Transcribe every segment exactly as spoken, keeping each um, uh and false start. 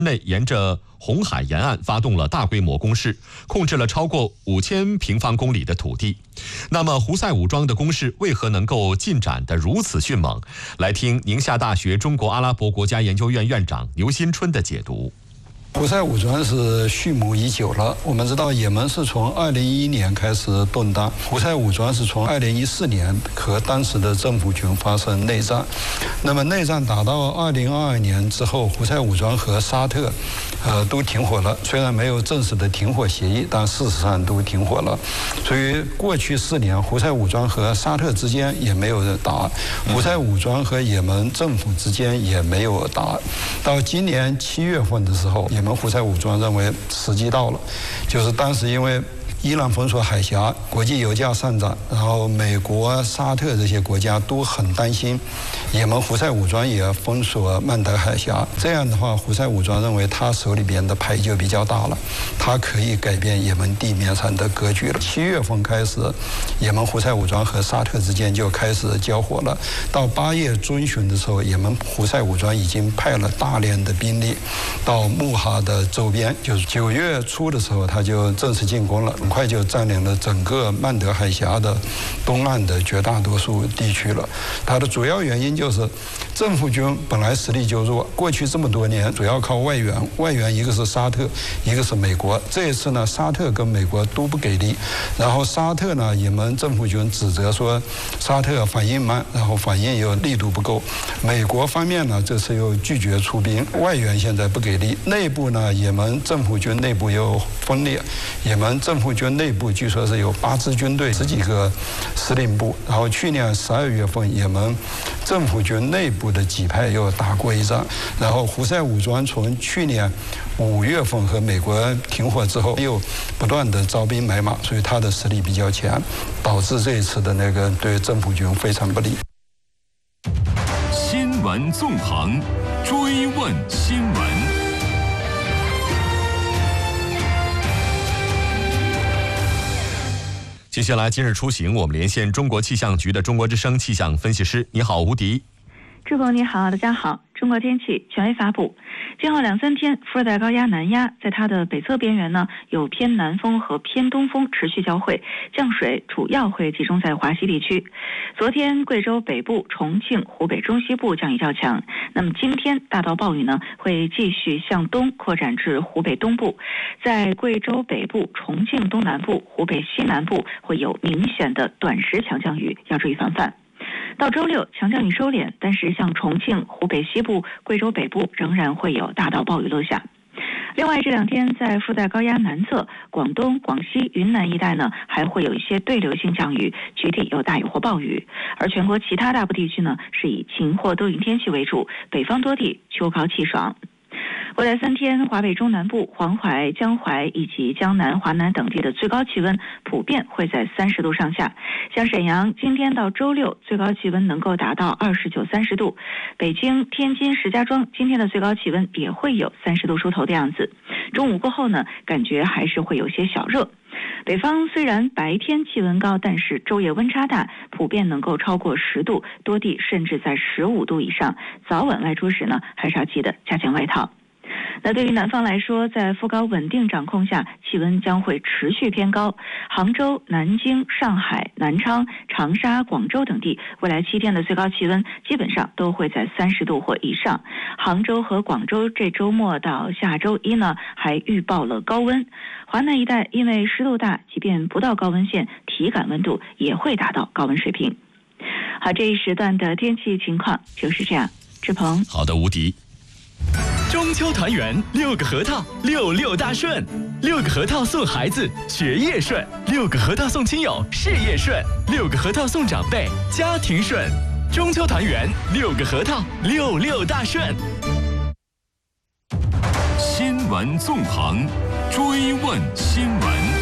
内沿着红海沿岸发动了大规模攻势，控制了超过五千平方公里的土地。那么胡塞武装的攻势为何能够进展得如此迅猛？来听宁夏大学中国阿拉伯国家研究院院长刘新春的解读。 胡塞武装是蓄谋已久了。我们知道，也门是从二零一一年开始动荡，胡塞武装是从二零一四年和当时的政府军发生内战。那么内战打到二零二二年之后，胡塞武装和沙特，呃，都停火了。虽然没有正式的停火协议，但事实上都停火了。所以过去四年，胡塞武装和沙特之间也没有打，胡塞武装和也门政府之间也没有打。到今年七月份的时候，也门胡塞武装认为时机到了，就是当时因为伊朗封锁海峡，国际油价上涨，然后美国、沙特这些国家都很担心，也门胡塞武装也封锁曼德海峡。这样的话，胡塞武装认为他手里边的牌就比较大了，他可以改变也门地面上的格局了。七月份开始，也门胡塞武装和沙特之间就开始交火了。到八月中旬的时候，也门胡塞武装已经派了大量的兵力到穆哈的周边，就是九月初的时候，他就正式进攻了。很快就占领了整个曼德海峡的东岸的绝大多数地区了。它的主要原因就是政府军本来实力就弱，过去这么多年主要靠外援，外援一个是沙特，一个是美国。这一次呢，沙特跟美国都不给力，然后沙特呢，也门政府军指责说沙特反应慢，然后反应又力度不够。美国方面呢，这次又拒绝出兵，外援现在不给力。内部呢，也门政府军内部又分裂，也门政府军内部据说是有八支军队、十几个司令部。然后去年十二月份，也门政府军内部的几派又打过一仗。然后胡塞武装从去年五月份和美国停火之后，又不断的招兵买马，所以他的实力比较强，导致这一次的那个对政府军非常不利。 新闻纵横，追问新闻。 接下来今日出行，我们连线中国气象局的中国之声气象分析师。你好，吴迪。 志鹏你好，大家好。中国天气权威发布，今后两三天，副热带高压南压在它的北侧边缘呢，有偏南风和偏东风持续交汇，降水主要会集中在华西地区。昨天贵州北部、重庆、湖北中西部降雨较强，那么今天大到暴雨呢会继续向东扩展至湖北东部，在贵州北部、重庆东南部、湖北西南部会有明显的短时强降雨，要注意防范。到周六强降雨收敛，但是像重庆、湖北西部、贵州北部仍然会有大到暴雨落下。另外这两天在副带高压南侧，广东、广西、云南一带呢还会有一些对流性降雨，局地有大雨或暴雨。而全国其他大部地区呢是以晴或多云天气为主，北方多地秋高气爽。未来三天，华北中南部、黄淮、江淮以及江南、华南等地的最高气温普遍会在三十度上下。像沈阳，今天到周六最高气温能够达到二十九、三十度；北京、天津、石家庄今天的最高气温也会有三十度出头的样子。中午过后呢，感觉还是会有些小热。北方虽然白天气温高，但是昼夜温差大，普遍能够超过十度，多地甚至在十五度以上。早晚外出时呢，还是要记得加件外套。那对于南方来说，在副高稳定掌控下，气温将会持续偏高。杭州、南京、上海、南昌、长沙、广州等地未来七天的最高气温基本上都会在三十度或以上。杭州和广州这周末到下周一呢，还预报了高温。华南一带因为湿度大，即便不到高温线，体感温度也会达到高温水平。好，这一时段的天气情况就是这样。志鹏， 好的，吴迪。 中秋团圆，六个核桃，六六大顺。六个核桃送孩子，学业顺；六个核桃送亲友，事业顺；六个核桃送长辈，家庭顺。中秋团圆，六个核桃，六六大顺。 新闻纵横，追问新闻。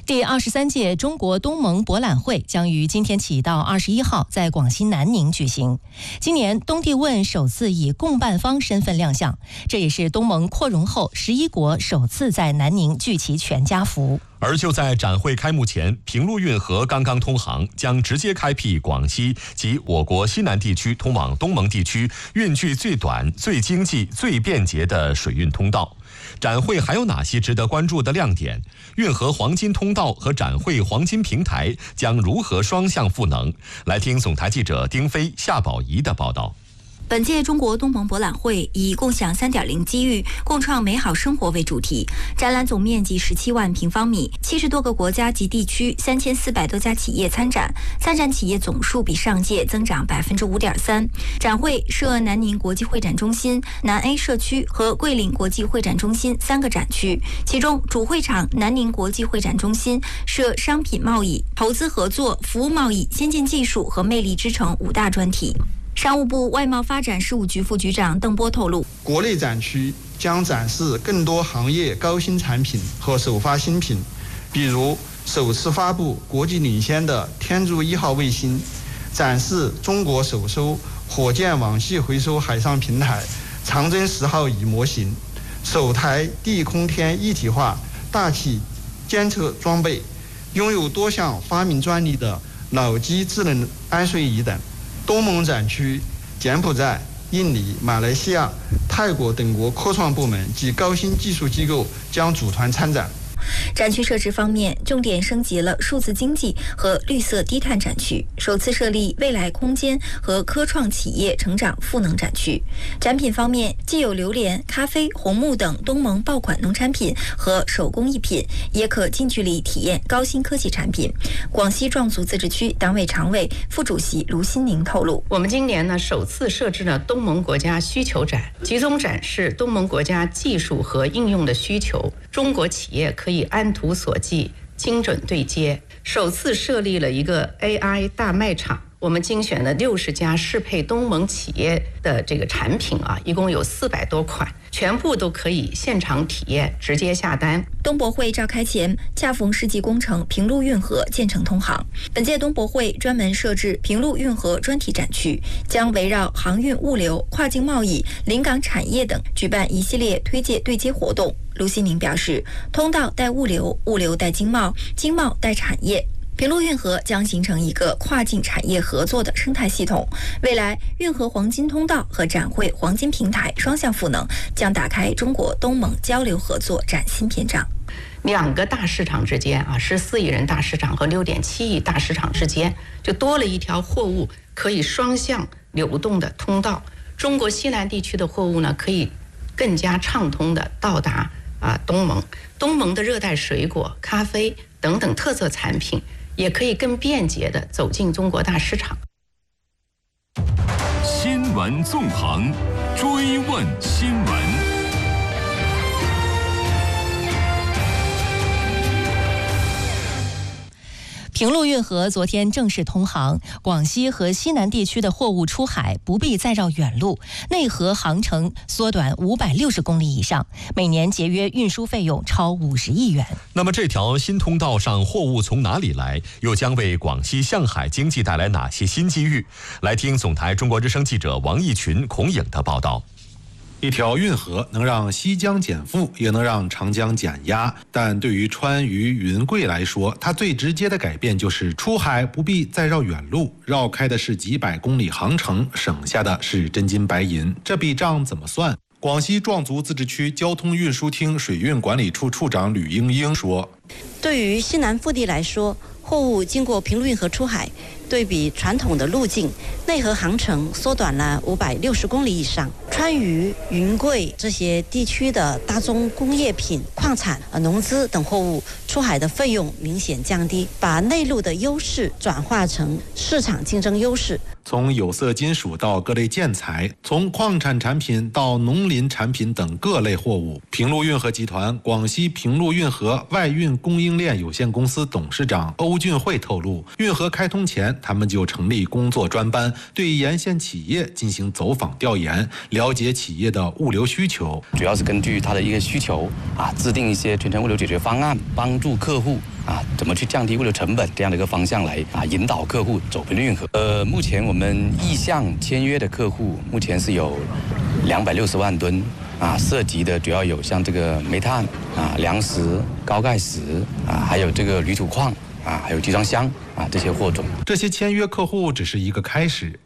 第二十三届中国东盟博览会将于今天起到二十一号在广西南宁举行。今年东帝汶首次以共办方身份亮相，这也是东盟扩容后十一国首次在南宁聚齐全家福。 而就在展会开幕前，平陆运河刚刚通航，将直接开辟广西及我国西南地区通往东盟地区运距最短、最经济、最便捷的水运通道。展会还有哪些值得关注的亮点？运河黄金通道和展会黄金平台将如何双向赋能？来听总台记者丁飞、夏宝仪的报道。 本届中国东盟博览会以共享 三点零 机遇，共创美好生活为主题。展览总面积十七万平方米，七十多个国家及地区，三千四百多家企业参展，参展企业总数比上届增长百分之五点三。展会设南宁国际会展中心、南 A 社区和桂林国际会展中心三个展区，其中主会场南宁国际会展中心设商品贸易、投资合作、服务贸易、先进技术和魅力之城五大专题。商务部外贸发展事务局副局长邓波透露， 国内展区将展示更多行业高新产品和首发新品，比如首次发布国际领先的天柱一号卫星，展示中国首艘火箭网系回收海上平台长征十号乙模型，首台地空天一体化大气监测装备，拥有多项发明专利的脑机智能安睡仪等。东盟展区，柬埔寨、印尼、马来西亚、泰国等国科创部门及高新技术机构将组团参展。 展区设置方面，重点升级了数字经济和绿色低碳展区，首次设立未来空间和科创企业成长赋能展区。展品方面，既有榴莲、咖啡、红木等东盟爆款农产品和手工艺品，也可近距离体验高新科技产品。广西壮族自治区党委常委、副主席卢新宁透露， 我们今年呢首次设置了东盟国家需求展，集中展示东盟国家技术和应用的需求，中国企业可以按图索骥，精准对接。首次设立了一个 A I 大卖场，我们精选了六十家适配东盟企业的这个产品啊，一共有四百多款，全部都可以现场体验，直接下单。 东博会召开前，恰逢世纪工程平陆运河建成通航。本届东博会专门设置平陆运河专题展区，将围绕航运物流、跨境贸易、临港产业等举办一系列推介对接活动。卢新宁表示，通道带物流，物流带经贸，经贸带产业。平陆运河将形成一个跨境产业合作的生态系统，未来运河黄金通道和展会黄金平台双向赋能，将打开中国东盟交流合作崭新篇章。 两个大市场之间啊，十四亿人大市场和六点七亿大市场之间，就多了一条货物可以双向流动的通道。中国西南地区的货物呢，可以更加畅通的到达啊东盟，东盟的热带水果、咖啡等等特色产品，也可以更便捷地走进中国大市场。 新闻纵横，追问新闻。 平陆运河昨天正式通航，广西和西南地区的货物出海不必再绕远路，内河航程缩短五百六十公里以上，每年节约运输费用超五十亿元。 那么这条新通道上货物从哪里来，又将为广西向海经济带来哪些新机遇？来听总台中国之声记者王义群、孔颖的报道。 一条运河能让西江减负，也能让长江减压。但对于川渝云贵来说，它最直接的改变就是出海不必再绕远路，绕开的是几百公里航程，省下的是真金白银。这笔账怎么算？广西壮族自治区交通运输厅水运管理处处长吕英英说：“ 对于西南腹地来说，货物经过平陆运河出海，对比传统的路径，内河航程缩短了五百六十公里以上。川渝、云贵这些地区的大宗工业品、矿产、农资等货物出海的费用明显降低，把内陆的优势转化成市场竞争优势。 从有色金属到各类建材，从矿产产品到农林产品等各类货物，平陆运河集团广西平陆运河外运供应链有限公司董事长欧俊慧透露，运河开通前， 他们就成立工作专班，对沿线企业进行走访调研，了解企业的物流需求。 主要是根据他的一个需求啊，制定一些全程物流解决方案，帮助客户啊怎么去降低物流成本这样的一个方向来啊引导客户走平运河。呃，目前我们意向签约的客户目前是有两百六十万吨。啊，涉及的主要有像这个煤炭啊、粮食、高钙石啊，还有这个铝土矿啊，还有集装箱啊这些货种。 这些签约客户只是一个开始，